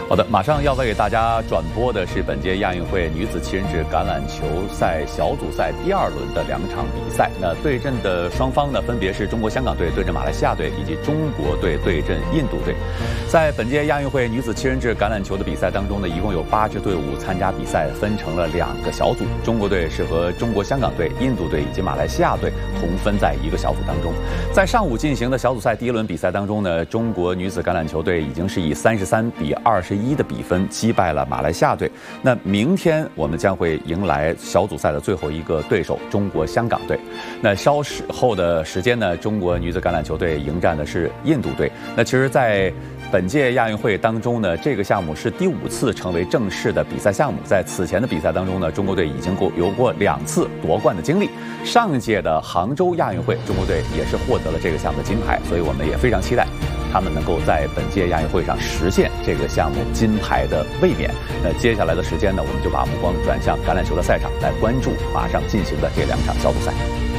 好的，马上要为大家转播的是本届亚运会女子7人制橄榄球赛小组赛第2轮的2场比赛。那对阵的双方呢，分别是中国香港队对阵马来西亚队，以及中国队对阵印度队。在本届亚运会女子7人制橄榄球的比赛当中呢，一共有8支队伍参加比赛，分成了2个小组。中国队是和中国香港队、印度队以及马来西亚队同分在一个小组当中。在上午进行的小组赛第1轮比赛当中呢，中国女子橄榄球队已经是以33-21的比分击败了马来西亚队。那明天我们将会迎来小组赛的最后一个对手中国香港队。那稍后的时间呢，中国女子橄榄球队迎战的是印度队。那其实在本届亚运会当中呢，这个项目是第5次成为正式的比赛项目。在此前的比赛当中呢，中国队已经有过2次夺冠的经历。上届的杭州亚运会，中国队也是获得了这个项目的金牌，所以我们也非常期待他们能够在本届亚运会上实现这个项目金牌的卫冕。那接下来的时间呢，我们就把目光转向橄榄球的赛场，来关注马上进行的这2场小组赛。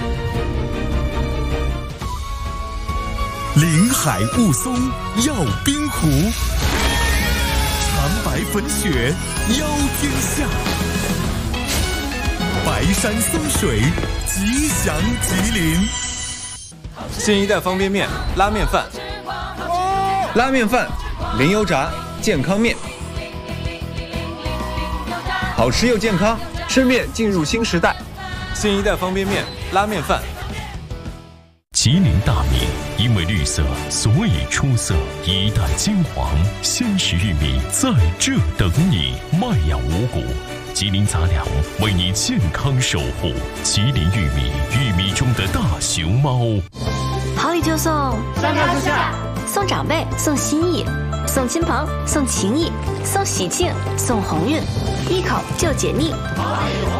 林海雾松耀冰湖，长白粉雪邀天下，白山松水吉祥吉林。 新一代方便面拉面饭， 拉面饭零油炸健康面，好吃又健康， 吃面进入新时代。新一代方便面拉面饭。 吉林大米因为绿色，所以出色。一代金黄鲜食玉米在这等你，麦养五谷。吉林杂粮为你健康守护。吉林玉米，玉米中的大熊猫。 好礼就送 3看4下， 送长辈，送心意，送亲朋，送情谊，送喜庆，送鸿运，一口就解腻。